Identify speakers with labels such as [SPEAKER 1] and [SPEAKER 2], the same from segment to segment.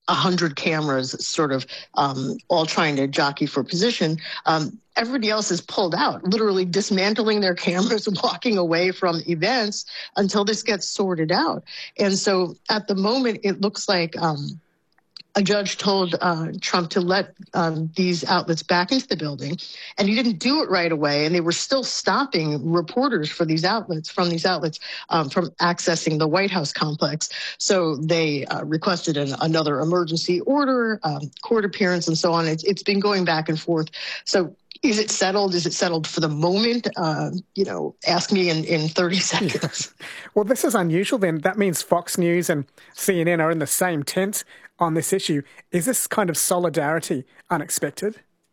[SPEAKER 1] 100 cameras sort of all trying to jockey for position. Everybody else is pulled out, literally dismantling their cameras, walking away from events until this gets sorted out. And so at the moment, it looks like a judge told Trump to let these outlets back into the building, and he didn't do it right away. And they were still stopping reporters from these outlets from accessing the White House complex. So they requested another emergency order, court appearance, and so on. It's been going back and forth. So is it settled? Is it settled for the moment? Ask me in 30 seconds.
[SPEAKER 2] Yeah. Well, this is unusual then. That means Fox News and CNN are in the same tent on this issue. Is this kind of solidarity unexpected?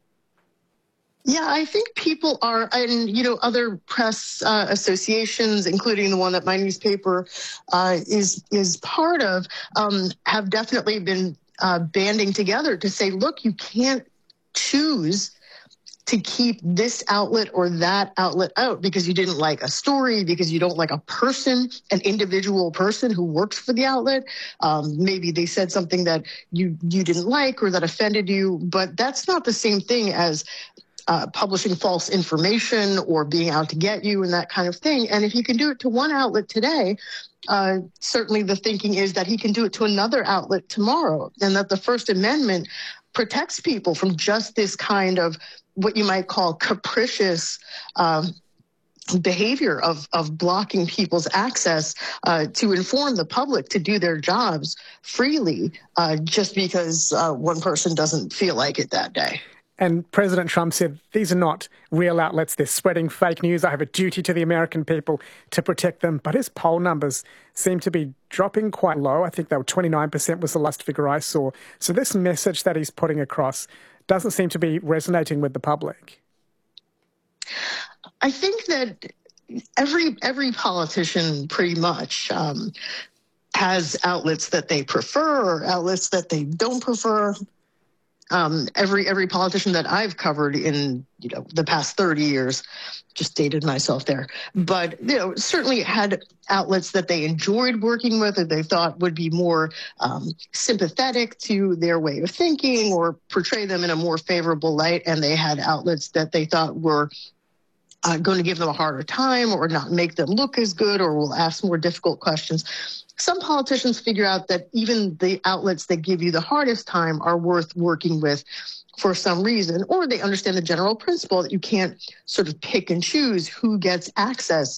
[SPEAKER 1] Yeah, I think people are, and other press associations, including the one that my newspaper is part of, have definitely been banding together to say, look, you can't choose to keep this outlet or that outlet out because you didn't like a story, because you don't like a person, an individual person who works for the outlet. Maybe they said something that you didn't like or that offended you, but that's not the same thing as publishing false information or being out to get you and that kind of thing. And if you can do it to one outlet today, certainly the thinking is that he can do it to another outlet tomorrow, and that the First Amendment protects people from just this kind of what you might call capricious behavior of blocking people's access to inform the public to do their jobs freely just because one person doesn't feel like it that day.
[SPEAKER 2] And President Trump said, these are not real outlets. They're spreading fake news. I have a duty to the American people to protect them. But his poll numbers seem to be dropping quite low. I think they were 29% was the last figure I saw. So this message that he's putting across doesn't seem to be resonating with the public.
[SPEAKER 1] I think that every politician pretty much has outlets that they prefer or outlets that they don't prefer. Every politician that I've covered in the past 30 years, just dated myself there, but certainly had outlets that they enjoyed working with, or they thought would be more sympathetic to their way of thinking or portray them in a more favorable light, and they had outlets that they thought were going to give them a harder time or not make them look as good or will ask more difficult questions. Some politicians figure out that even the outlets that give you the hardest time are worth working with for some reason, or they understand the general principle that you can't sort of pick and choose who gets access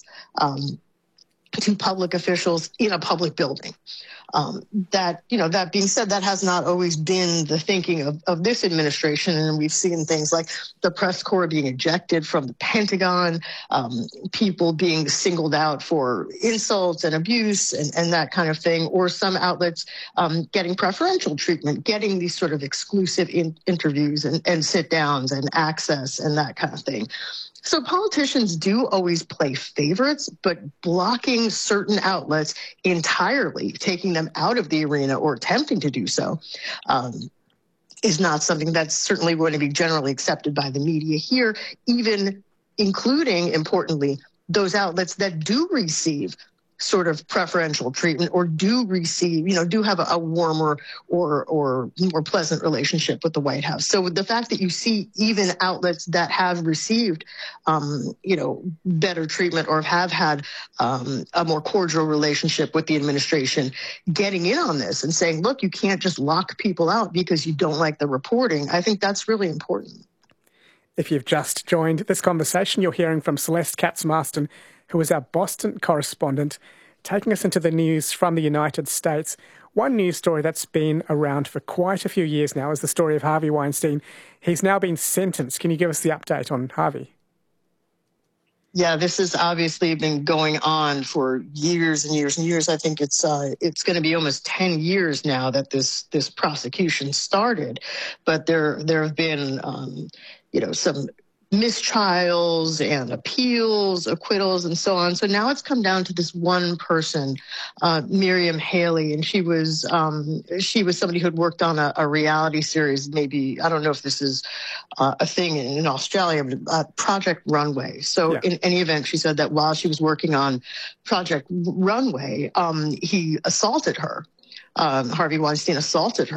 [SPEAKER 1] to public officials in a public building. That being said, that has not always been the thinking of this administration. And we've seen things like the press corps being ejected from the Pentagon, people being singled out for insults and abuse and that kind of thing, or some outlets getting preferential treatment, getting these sort of exclusive interviews and sit downs and access and that kind of thing. So politicians do always play favorites, but blocking certain outlets entirely, taking them out of the arena or attempting to do so, is not something that's certainly going to be generally accepted by the media here, even including, importantly, those outlets that do receive sort of preferential treatment or do receive, do have a warmer or more pleasant relationship with the White House. So the fact that you see even outlets that have received, better treatment or have had a more cordial relationship with the administration getting in on this and saying, look, you can't just lock people out because you don't like the reporting, I think that's really important.
[SPEAKER 2] If you've just joined this conversation, you're hearing from Celeste Katz-Marston, who is our Boston correspondent, taking us into the news from the United States. One news story that's been around for quite a few years now is the story of Harvey Weinstein. He's now been sentenced. Can you give us the update on Harvey?
[SPEAKER 1] Yeah, this has obviously been going on for years and years and years. I think it's going to be almost 10 years now that this prosecution started, but there have been some mistrials and appeals, acquittals, and so on. So now it's come down to this one person, Miriam Haley, and she was somebody who had worked on a reality series. Maybe I don't know if this is a thing in Australia, but Project Runway. So yeah. In any event, she said that while she was working on Project Runway, he assaulted her. Harvey Weinstein assaulted her.